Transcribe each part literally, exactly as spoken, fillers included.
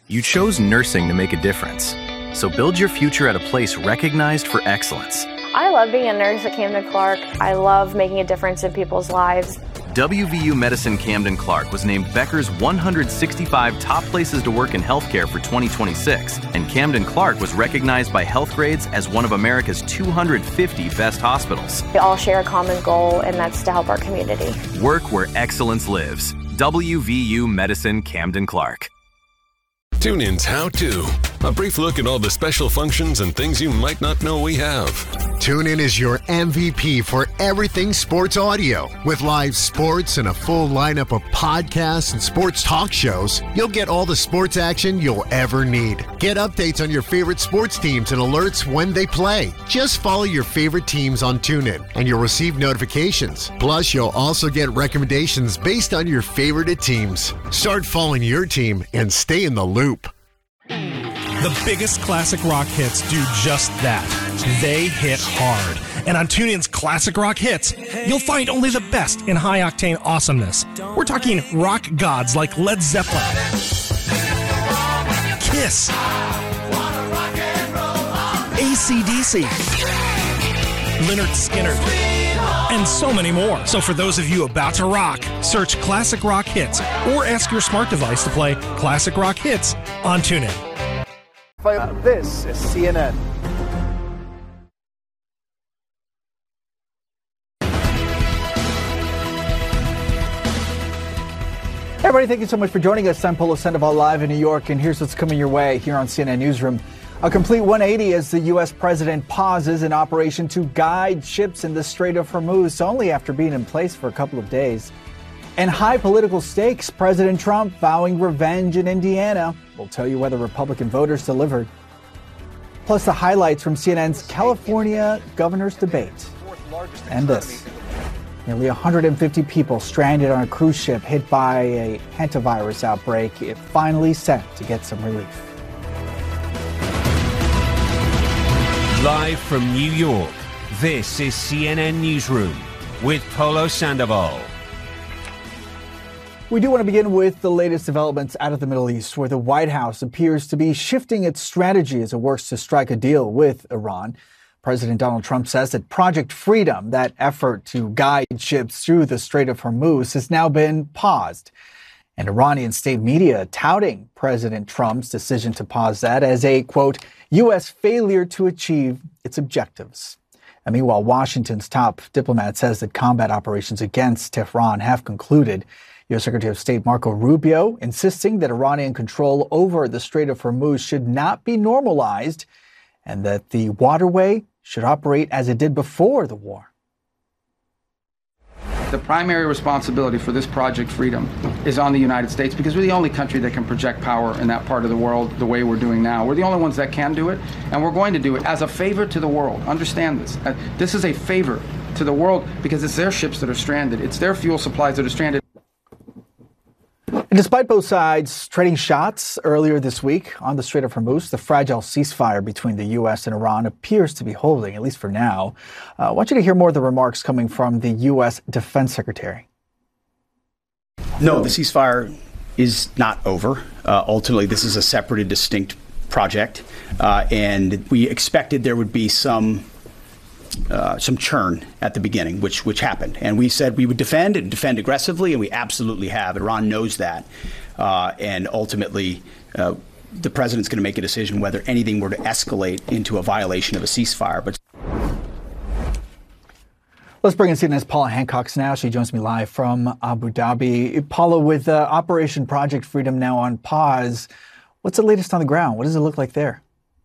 You chose nursing to make a difference. So build your future at a place recognized for excellence. I love being a nurse at Camden Clark. I love making a difference in people's lives. W V U Medicine Camden Clark was named Becker's one hundred sixty-five top places to work in healthcare for twenty twenty-six, and Camden Clark was recognized by Healthgrades as one of America's two hundred fifty best hospitals. We all share a common goal, and that's to help our community. Work where excellence lives. W V U Medicine Camden Clark. TuneIn's How To. A brief look at all the special functions and things you might not know we have. TuneIn is your M V P for everything sports audio. With live sports and a full lineup of podcasts and sports talk shows, you'll get all the sports action you'll ever need. Get updates on your favorite sports teams and alerts when they play. Just follow your favorite teams on TuneIn, and you'll receive notifications. Plus, you'll also get recommendations based on your favorite teams. Start following your team and stay in the loop. The biggest classic rock hits do just that. They hit hard. And on TuneIn's Classic Rock Hits, you'll find only the best in high-octane awesomeness. We're talking rock gods like Led Zeppelin, Kiss, A C D C, Lynyrd Skynyrd, and so many more. So for those of you about to rock, search Classic Rock Hits or ask your smart device to play Classic Rock Hits on TuneIn. This is C N N. Hey everybody, thank you so much for joining us. I'm Polo Sandoval live in New York, and here's what's coming your way here on C N N Newsroom. A complete one eighty as the U S president pauses an operation to guide ships in the Strait of Hormuz, only after being in place for a couple of days. And high political stakes, President Trump vowing revenge in Indiana. We'll tell you whether Republican voters delivered. Plus the highlights from C N N's California governor's debate. And this. Nearly one hundred fifty people stranded on a cruise ship hit by a hantavirus outbreak. It finally sent to get some relief. Live from New York, this is C N N Newsroom with Polo Sandoval. We do want to begin with the latest developments out of the Middle East, where the White House appears to be shifting its strategy as it works to strike a deal with Iran. President Donald Trump says that Project Freedom, that effort to guide ships through the Strait of Hormuz, has now been paused. And Iranian state media touting President Trump's decision to pause that as a, quote, U S failure to achieve its objectives. And meanwhile, Washington's top diplomat says that combat operations against Tehran have concluded. U S Secretary of State Marco Rubio insisting that Iranian control over the Strait of Hormuz should not be normalized and that the waterway should operate as it did before the war. The primary responsibility for this Project Freedom is on the United States because we're the only country that can project power in that part of the world the way we're doing now. We're the only ones that can do it, and we're going to do it as a favor to the world. Understand this. Uh, this is a favor to the world because it's their ships that are stranded. It's their fuel supplies that are stranded. And despite both sides trading shots earlier this week on the Strait of Hormuz, the fragile ceasefire between the U S and Iran appears to be holding, at least for now. Uh, I want you to hear more of the remarks coming from the U S Defense Secretary. No, the ceasefire is not over. Uh, ultimately, this is a separate and distinct project, uh, and we expected there would be some Uh, some churn at the beginning, which which happened. And we said we would defend and defend aggressively, and we absolutely have. Iran knows that. Uh, and ultimately, uh, the president's going to make a decision whether anything were to escalate into a violation of a ceasefire. But let's bring in C N N's Paula Hancock now. She joins me live from Abu Dhabi. Paula, with uh, Operation Project Freedom now on pause, what's the latest on the ground? What does it look like there?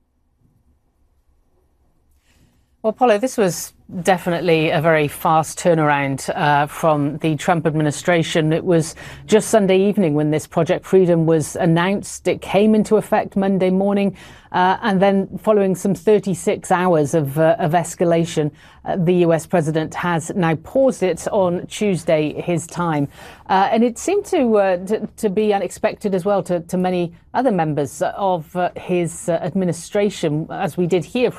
Well, Paulo, this was definitely a very fast turnaround uh, from the Trump administration. It was just Sunday evening when this Project Freedom was announced. It came into effect Monday morning. Uh, and then following some thirty-six hours of, uh, of escalation, uh, the U S president has now paused it on Tuesday, his time. Uh, and it seemed to, uh, to to be unexpected as well to, to many other members of uh, his uh, administration, as we did hear from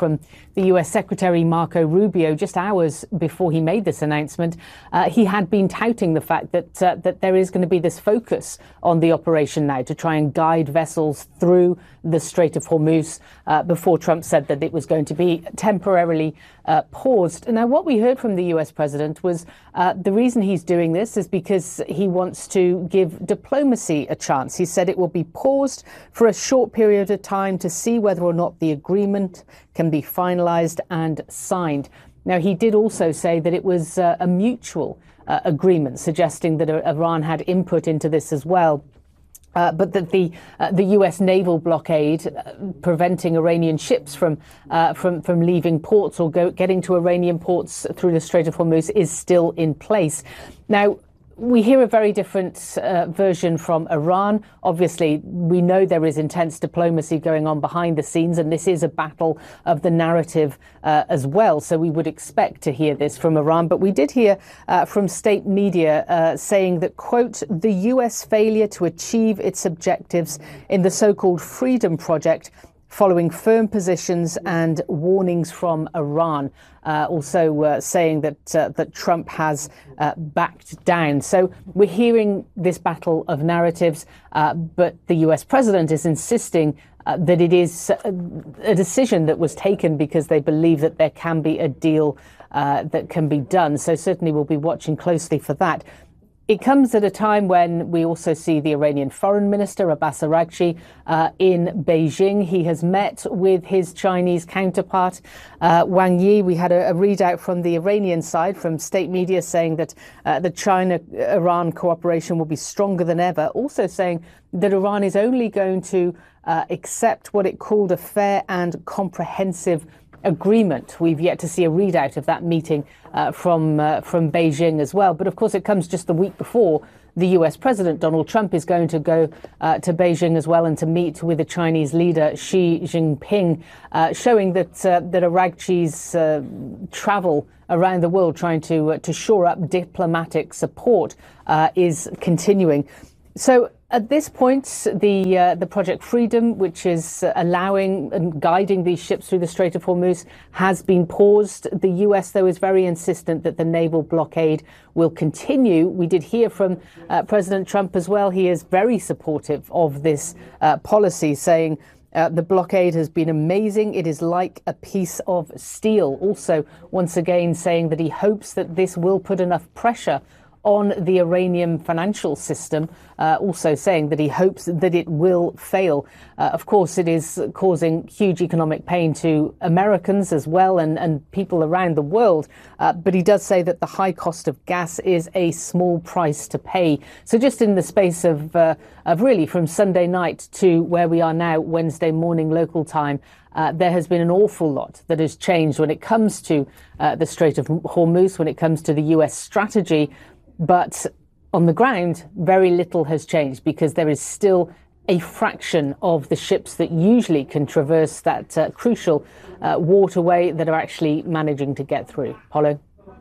the U S Secretary Marco Rubio, just hours before he made this announcement, uh, he had been touting the fact that uh, that there is going to be this focus on the operation now to try and guide vessels through the Strait of Hormuz, uh, before Trump said that it was going to be temporarily uh, paused. Now, what we heard from the U S president was uh, the reason he's doing this is because he wants to give diplomacy a chance. He said it will be paused for a short period of time to see whether or not the agreement can be finalized and signed. Now, he did also say that it was uh, a mutual uh, agreement, suggesting that Iran had input into this as well. Uh, but that the uh, the U S naval blockade uh, preventing Iranian ships from uh, from from leaving ports or go, getting to Iranian ports through the Strait of Hormuz is still in place. Now, we hear a very different uh, version from Iran. Obviously, we know there is intense diplomacy going on behind the scenes, and this is a battle of the narrative uh, as well. So we would expect to hear this from Iran. But we did hear uh, from state media uh, saying that, quote, the U S failure to achieve its objectives in the so-called Freedom Project following firm positions and warnings from Iran, uh, also uh, saying that uh, that Trump has uh, backed down. So we're hearing this battle of narratives, uh, but the U S president is insisting uh, that it is a, a decision that was taken because they believe that there can be a deal uh, that can be done. So certainly we'll be watching closely for that. It comes at a time when we also see the Iranian Foreign Minister, Abbas Araghchi, uh, in Beijing. He has met with his Chinese counterpart, uh, Wang Yi. We had a, a readout from the Iranian side, from state media, saying that uh, the China-Iran cooperation will be stronger than ever, also saying that Iran is only going to uh, accept what it called a fair and comprehensive agreement. We've yet to see a readout of that meeting uh, from uh, from Beijing as well. But of course, it comes just the week before the U S president, Donald Trump, is going to go uh, to Beijing as well and to meet with the Chinese leader, Xi Jinping, uh, showing that uh, that Araghchi's uh, travel around the world trying to uh, to shore up diplomatic support uh, is continuing. So at this point, the uh, the Project Freedom, which is allowing and guiding these ships through the Strait of Hormuz, has been paused. The U S, though, is very insistent that the naval blockade will continue. We did hear from uh, President Trump as well. He is very supportive of this uh, policy, saying Uh, the blockade has been amazing. It is like a piece of steel. Also, once again, saying that he hopes that this will put enough pressure on the Iranian financial system, uh, also saying that he hopes that it will fail. Uh, of course, it is causing huge economic pain to Americans as well and, and people around the world. Uh, but he does say that the high cost of gas is a small price to pay. So just in the space of, uh, of really from Sunday night to where we are now, Wednesday morning local time, Uh, there has been an awful lot that has changed when it comes to uh, the Strait of Hormuz, when it comes to the U S strategy. But on the ground, very little has changed because there is still a fraction of the ships that usually can traverse that uh, crucial uh, waterway that are actually managing to get through. Paulo?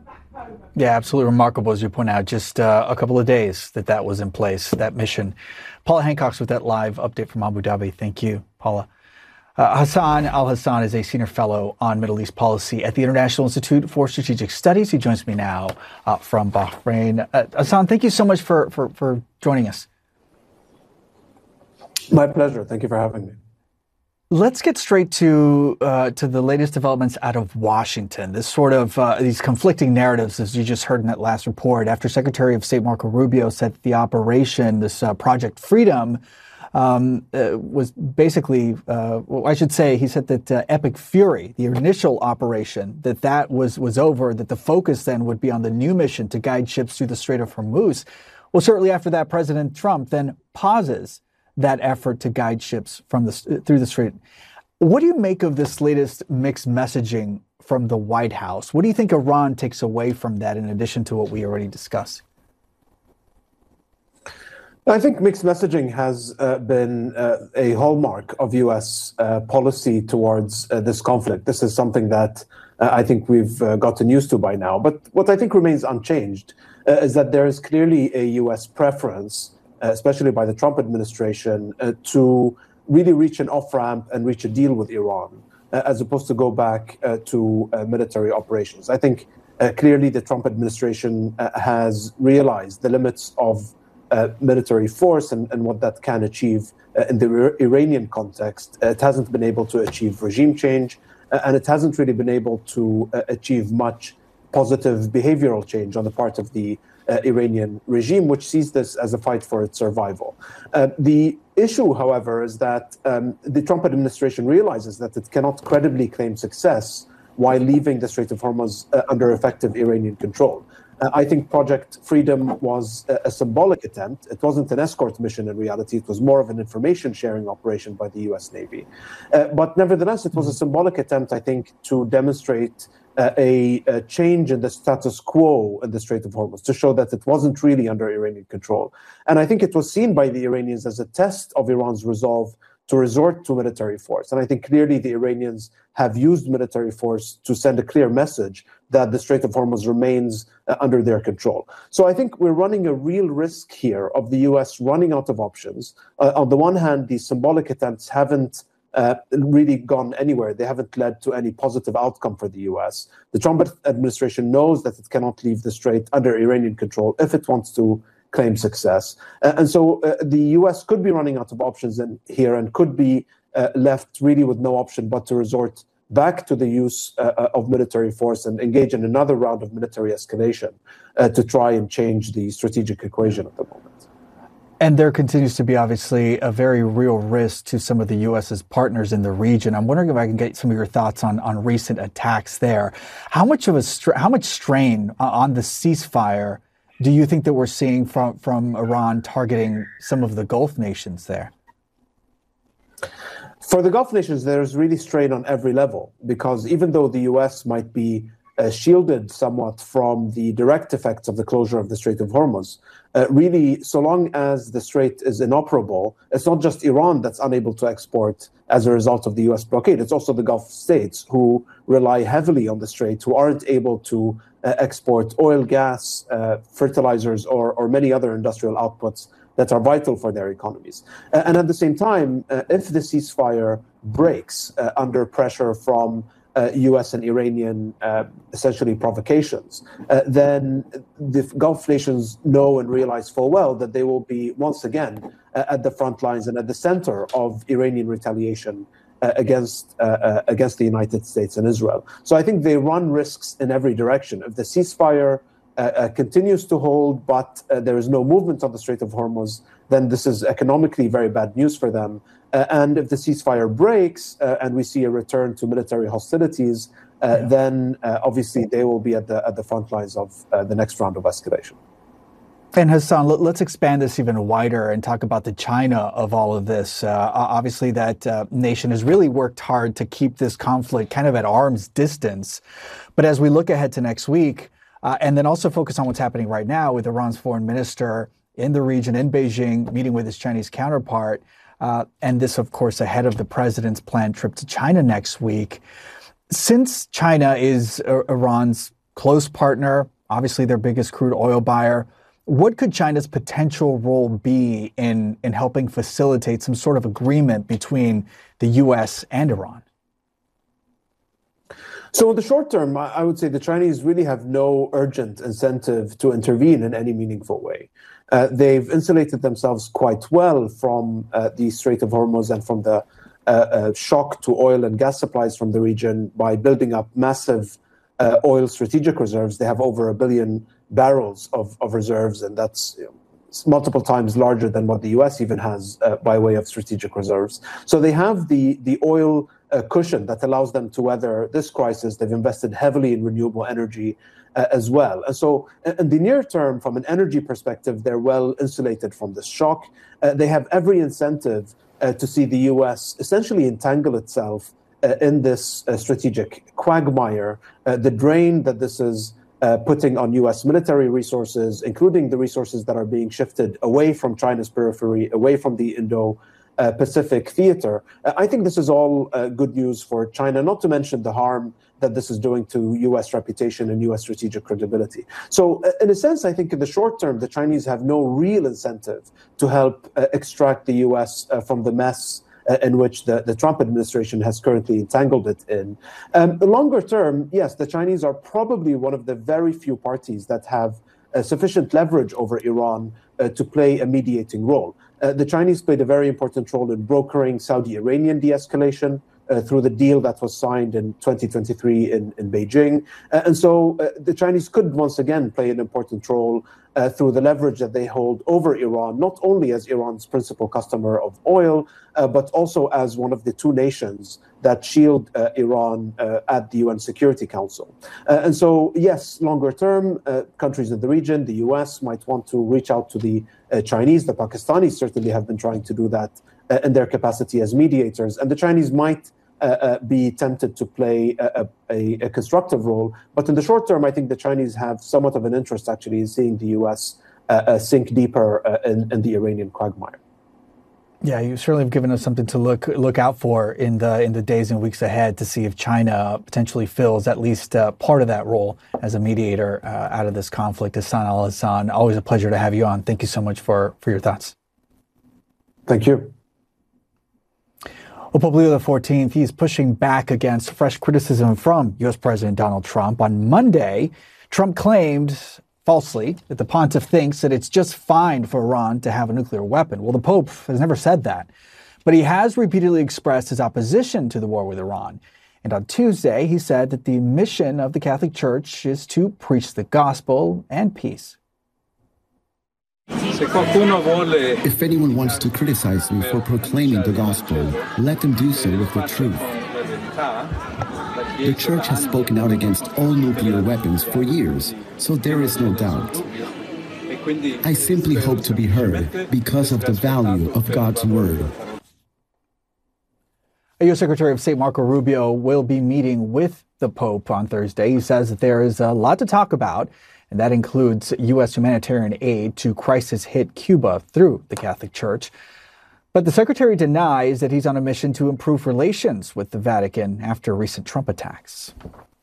Yeah, absolutely remarkable, as you point out. Just uh, a couple of days that that was in place, that mission. Paula Hancock's with that live update from Abu Dhabi. Thank you, Paula. Uh, Hassan Al-Hassan is a senior fellow on Middle East policy at the International Institute for Strategic Studies. He joins me now uh, from Bahrain. Uh, Hassan, thank you so much for, for, for joining us. My pleasure. Thank you for having me. Let's get straight to uh, to the latest developments out of Washington. This sort of uh, these conflicting narratives, as you just heard in that last report, after Secretary of State Marco Rubio said that the operation, this uh, Project Freedom, Um, uh, was basically, uh, well, I should say, he said that uh, Epic Fury, the initial operation, that that was was over, that the focus then would be on the new mission to guide ships through the Strait of Hormuz. Well, shortly after that, President Trump then pauses that effort to guide ships from the through the strait. What do you make of this latest mixed messaging from the White House? What do you think Iran takes away from that, in addition to what we already discussed? I think mixed messaging has uh, been uh, a hallmark of U S uh, policy towards uh, this conflict. This is something that uh, I think we've uh, gotten used to by now. But what I think remains unchanged uh, is that there is clearly a U S preference, uh, especially by the Trump administration, uh, to really reach an off-ramp and reach a deal with Iran. uh, as opposed to go back uh, to uh, military operations. I think uh, clearly the Trump administration uh, has realized the limits of uh, military force and, and what that can achieve uh, in the Iranian context. Uh, it hasn't been able to achieve regime change, uh, and it hasn't really been able to uh, achieve much positive behavioral change on the part of the uh, Iranian regime, which sees this as a fight for its survival. Uh, the issue, however, is that um, the Trump administration realizes that it cannot credibly claim success while leaving the Strait of Hormuz uh, under effective Iranian control. Uh, I think Project Freedom was a, a symbolic attempt. It wasn't an escort mission in reality. It was more of an information sharing operation by the U S Navy. Uh, but nevertheless, it was a symbolic attempt, I think, to demonstrate uh, a, a change in the status quo in the Strait of Hormuz, to show that it wasn't really under Iranian control. And I think it was seen by the Iranians as a test of Iran's resolve to resort to military force. And I think clearly the Iranians have used military force to send a clear message that the Strait of Hormuz remains uh, under their control. So I think we're running a real risk here of the U S running out of options. Uh, on the one hand, these symbolic attempts haven't uh, really gone anywhere. They haven't led to any positive outcome for the U S. The Trump administration knows that it cannot leave the Strait under Iranian control if it wants to claim success. Uh, and so uh, the U S could be running out of options in here and could be uh, left really with no option but to resort back to the use uh, of military force and engage in another round of military escalation uh, to try and change the strategic equation at the moment. And there continues to be obviously a very real risk to some of the U S's partners in the region. I'm wondering if I can get some of your thoughts on, on recent attacks there. How much of a stra- how much strain on the ceasefire do you think that we're seeing from, from Iran targeting some of the Gulf nations there? For the Gulf nations, there's really strain on every level, because even though the U S might be uh, shielded somewhat from the direct effects of the closure of the Strait of Hormuz, uh, really, so long as the Strait is inoperable, it's not just Iran that's unable to export as a result of the U S blockade. It's also the Gulf states who rely heavily on the Strait, who aren't able to uh, export oil, gas, uh, fertilizers, or, or many other industrial outputs that are vital for their economies. Uh, and at the same time, uh, if the ceasefire breaks uh, under pressure from uh, U S and Iranian uh, essentially provocations, uh, then the Gulf nations know and realize full well that they will be once again uh, at the front lines and at the center of Iranian retaliation uh, against uh, uh, against the United States and Israel. So I think they run risks in every direction. If the ceasefire Uh, uh, continues to hold, but uh, there is no movement on the Strait of Hormuz, then this is economically very bad news for them. Uh, and if the ceasefire breaks uh, and we see a return to military hostilities, uh, yeah. then uh, obviously they will be at the at the front lines of uh, the next round of escalation. And Hassan, let's expand this even wider and talk about the China of all of this. Uh, obviously, that uh, nation has really worked hard to keep this conflict kind of at arm's distance. But as we look ahead to next week, Uh, and then also focus on what's happening right now with Iran's foreign minister in the region, in Beijing, meeting with his Chinese counterpart. Uh, and this, of course, ahead of the president's planned trip to China next week. Since China is uh, Iran's close partner, obviously their biggest crude oil buyer, what could China's potential role be in, in helping facilitate some sort of agreement between the U S and Iran? So in the short term, I would say the Chinese really have no urgent incentive to intervene in any meaningful way. Uh, they've insulated themselves quite well from uh, the Strait of Hormuz and from the uh, uh, shock to oil and gas supplies from the region by building up massive uh, oil strategic reserves. They have over a billion barrels of, of reserves, and that's you know, multiple times larger than what the U S even has uh, by way of strategic reserves. So they have the, the oil uh, cushion that allows them to weather this crisis. They've invested heavily in renewable energy uh, as well. And so in the near term, from an energy perspective, they're well insulated from this shock. Uh, they have every incentive uh, to see the U S essentially entangle itself uh, in this uh, strategic quagmire, uh, the drain that this is Uh, putting on U S military resources, including the resources that are being shifted away from China's periphery, away from the Indo-Pacific uh, theater. Uh, I think this is all uh, good news for China, not to mention the harm that this is doing to U S reputation and U S strategic credibility. So uh, in a sense, I think in the short term, the Chinese have no real incentive to help uh, extract the U S uh, from the mess uh, in which the, the Trump administration has currently entangled it in. Um, longer term, yes, the Chinese are probably one of the very few parties that have uh, sufficient leverage over Iran uh, to play a mediating role. Uh, the Chinese played a very important role in brokering Saudi-Iranian de-escalation uh, through the deal that was signed in twenty twenty-three in, in Beijing. Uh, and so uh, the Chinese could once again play an important role uh, through the leverage that they hold over Iran, not only as Iran's principal customer of oil, uh, but also as one of the two nations that shield uh, Iran uh, at the U N Security Council. Uh, and so, yes, longer term, uh, countries in the region, the U S might want to reach out to the uh, Chinese. The Pakistanis certainly have been trying to do that uh, in their capacity as mediators. And the Chinese might uh, uh, be tempted to play a, a, a constructive role. But in the short term, I think the Chinese have somewhat of an interest, actually, in seeing the U S uh, uh, sink deeper uh, in, in the Iranian quagmire. Yeah, you certainly have given us something to look look out for in the in the days and weeks ahead to see if China potentially fills at least uh, part of that role as a mediator uh, out of this conflict. Hassan Al-Hassan, always a pleasure to have you on. Thank you so much for, for your thoughts. Thank you. Well, Pope Leo the fourteenth, he's pushing back against fresh criticism from U S President Donald Trump. On Monday, Trump claimed falsely that the pontiff thinks that it's just fine for Iran to have a nuclear weapon. Well, the Pope has never said that, but he has repeatedly expressed his opposition to the war with Iran. And on Tuesday, he said that the mission of the Catholic Church is to preach the gospel and peace. If anyone wants to criticize me for proclaiming the gospel, let them do so with the truth. The Church has spoken out against all nuclear weapons for years, so there is no doubt. I simply hope to be heard because of the value of God's word. U S Secretary of State Marco Rubio will be meeting with the Pope on Thursday. He says that there is a lot to talk about, and that includes U S humanitarian aid to crisis-hit Cuba through the Catholic Church. But the secretary denies that he's on a mission to improve relations with the Vatican after recent Trump attacks.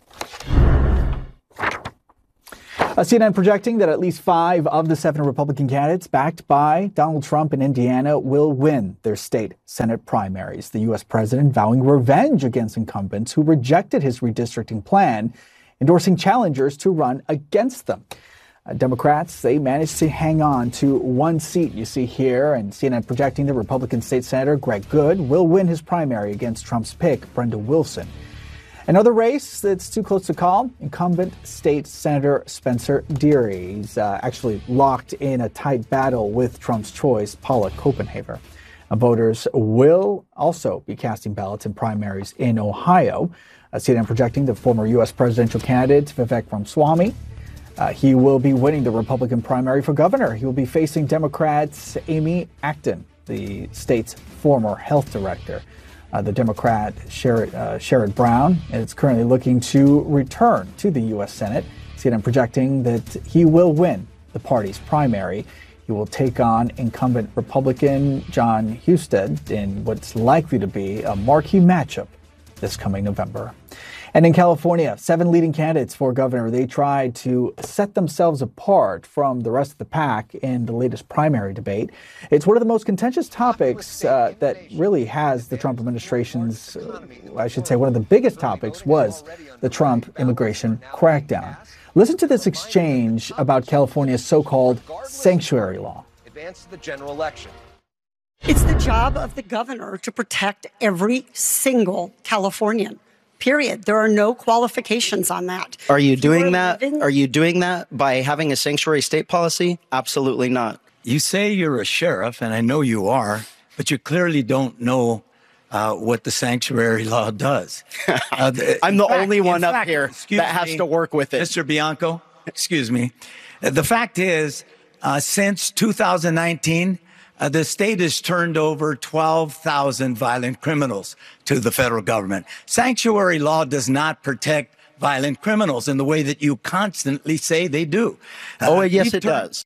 Uh, C N N projecting that at least five of the seven Republican candidates backed by Donald Trump in Indiana will win their state Senate primaries. The U S president vowing revenge against incumbents who rejected his redistricting plan, endorsing challengers to run against them. Uh, Democrats, they managed to hang on to one seat you see here, and C N N projecting the Republican state senator Greg Good will win his primary against Trump's pick, Brenda Wilson. Another race that's too close to call, incumbent state Senator Spencer Deary. He's uh, actually locked in a tight battle with Trump's choice, Paula Copenhaver. Uh, voters will also be casting ballots in primaries in Ohio. Uh, C N N projecting the former U S presidential candidate Vivek Ramaswamy. Uh, he will be winning the Republican primary for governor. He will be facing Democrats Amy Acton, the state's former health director. Uh, the Democrat Sherrod, uh, Sherrod Brown is currently looking to return to the U S Senate. C N N projecting that he will win the party's primary. He will take on incumbent Republican John Husted in what's likely to be a marquee matchup this coming November. And in California, seven leading candidates for governor, they tried to set themselves apart from the rest of the pack in the latest primary debate. It's one of the most contentious topics uh, that really has the Trump administration's, uh, I should say, one of the biggest topics was the Trump immigration crackdown. Listen to this exchange about California's so-called sanctuary law. Advance to the general election. It's the job of the governor to protect every single Californian. Period. There are no qualifications on that. Are you doing that? Are you doing that by having a sanctuary state policy? Absolutely not. You say you're a sheriff, and I know you are, but you clearly don't know uh, what the sanctuary law does. Uh, the, I'm the fact, only one up fact, here that has me, to work with it. Mister Bianco, excuse me. The fact is, uh, since two thousand nineteen, Uh, the state has turned over twelve thousand violent criminals to the federal government. Sanctuary law does not protect violent criminals in the way that you constantly say they do. Uh, oh, yes, it does.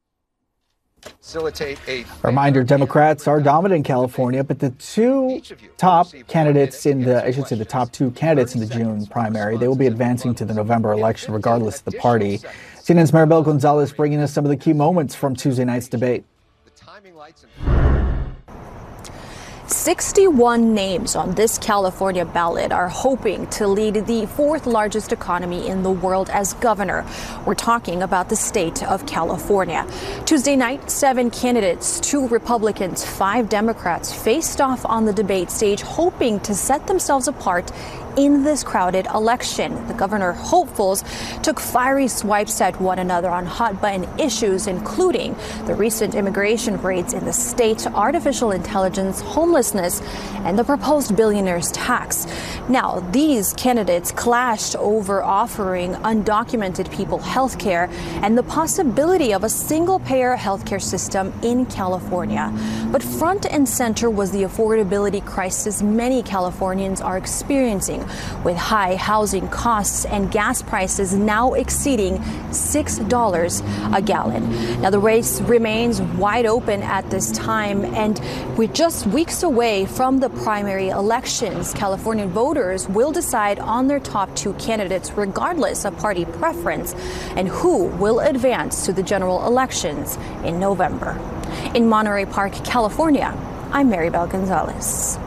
Facilitate a reminder, Democrats are dominant in California, but the two top candidates in the, I should say the top two candidates in the June primary, they will be advancing to the November election regardless of the party. C N N's Maribel Gonzalez bringing us some of the key moments from Tuesday night's debate. Stay sixty-one names on this California ballot are hoping to lead the fourth largest economy in the world as governor. We're talking about the state of California. Tuesday night, seven candidates, two Republicans, five Democrats, faced off on the debate stage, hoping to set themselves apart in this crowded election. The governor hopefuls took fiery swipes at one another on hot-button issues, including the recent immigration raids in the state, artificial intelligence, homelessness, and the proposed billionaire's tax. Now, these candidates clashed over offering undocumented people health care and the possibility of a single-payer healthcare system in California. But front and center was the affordability crisis many Californians are experiencing, with high housing costs and gas prices now exceeding six dollars a gallon. Now, the race remains wide open at this time, and we're just weeks away from the primary elections. Californian voters will decide on their top two candidates regardless of party preference and who will advance to the general elections in November. In Monterey Park, California, I'm Maribel Gonzalez.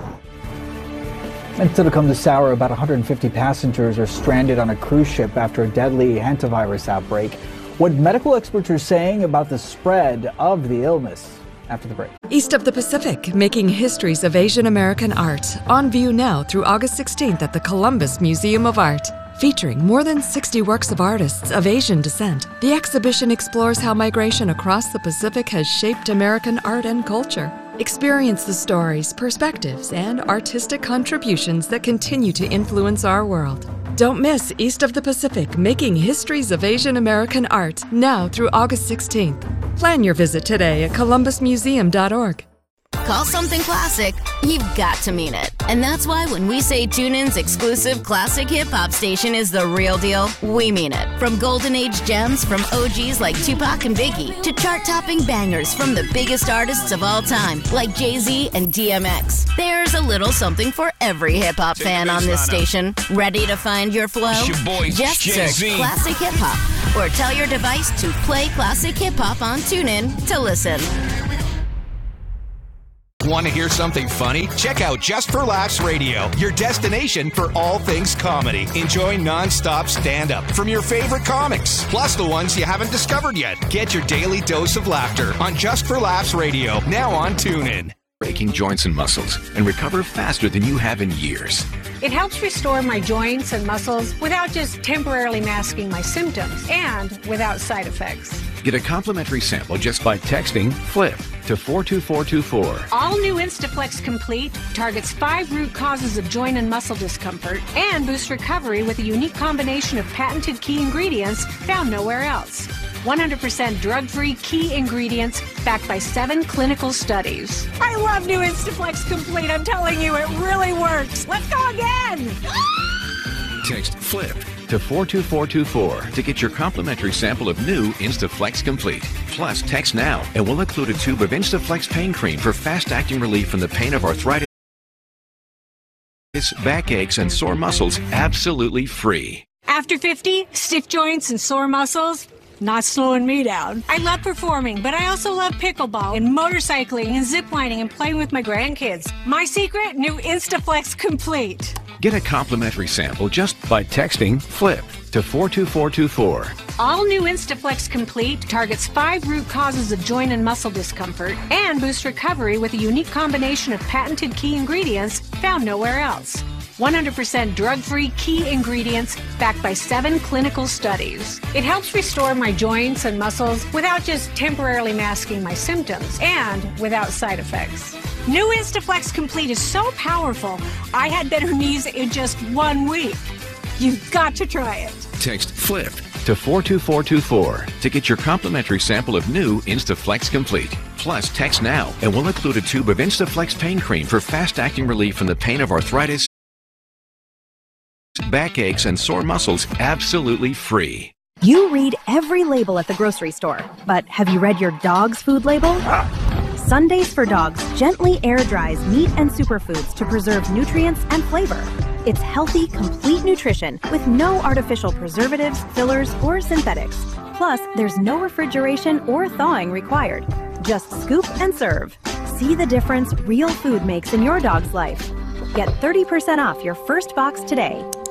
And still to come this hour, about one hundred fifty passengers are stranded on a cruise ship after a deadly hantavirus outbreak. What medical experts are saying about the spread of the illness after the break. East of the Pacific, making histories of Asian American art. On view now through August sixteenth at the Columbus Museum of Art. Featuring more than sixty works of artists of Asian descent, the exhibition explores how migration across the Pacific has shaped American art and culture. Experience the stories, perspectives, and artistic contributions that continue to influence our world. Don't miss East of the Pacific, making histories of Asian American art, now through August sixteenth. Plan your visit today at columbus museum dot org. Call something classic, you've got to mean it. And that's why when we say TuneIn's exclusive classic hip-hop station is the real deal, we mean it. From golden age gems from O Gs like Tupac and Biggie, to chart-topping bangers from the biggest artists of all time, like Jay-Z and D M X. There's a little something for every hip-hop fan on this station. Ready to find your flow? It's your boy, Just Jay-Z. search Classic Hip Hop, or tell your device to play Classic Hip Hop on TuneIn to listen. Want to hear something funny? Check out Just for Laughs Radio, your destination for all things comedy. Enjoy non-stop stand-up from your favorite comics, plus the ones you haven't discovered yet. Get your daily dose of laughter on Just for Laughs Radio, now on TuneIn. Breaking joints and muscles and recover faster than you have in years. It helps restore my joints and muscles without just temporarily masking my symptoms and without side effects. Get a complimentary sample just by texting FLIP to four two four two four. All new Instaflex Complete targets five root causes of joint and muscle discomfort and boosts recovery with a unique combination of patented key ingredients found nowhere else. one hundred percent drug-free key ingredients backed by seven clinical studies. I love new Instaflex Complete. I'm telling you, it really works. Let's go again. Text FLIP to four two four two four to get your complimentary sample of new Instaflex Complete. Plus, text now and we'll include a tube of Instaflex pain cream for fast-acting relief from the pain of arthritis, backaches, and sore muscles, absolutely free. After fifty, stiff joints and sore muscles, not slowing me down. I love performing, but I also love pickleball and motorcycling and ziplining and playing with my grandkids. My secret, new Instaflex Complete. Get a complimentary sample just by texting FLIP to four two four two four. All new Instaflex Complete targets five root causes of joint and muscle discomfort and boosts recovery with a unique combination of patented key ingredients found nowhere else. one hundred percent drug-free key ingredients backed by seven clinical studies. It helps restore my joints and muscles without just temporarily masking my symptoms and without side effects. New Instaflex Complete is so powerful, I had better knees in just one week. You've got to try it. Text FLIP to four two four two four to get your complimentary sample of new Instaflex Complete. Plus, text now and we'll include a tube of Instaflex pain cream for fast-acting relief from the pain of arthritis, backaches, and sore muscles, absolutely free. You read every label at the grocery store, but have you read your dog's food label? Sundays for Dogs gently air dries meat and superfoods to preserve nutrients and flavor. It's healthy, complete nutrition with no artificial preservatives, fillers, or synthetics. Plus, there's no refrigeration or thawing required. Just scoop and serve. See the difference real food makes in your dog's life. Get thirty percent off your first box today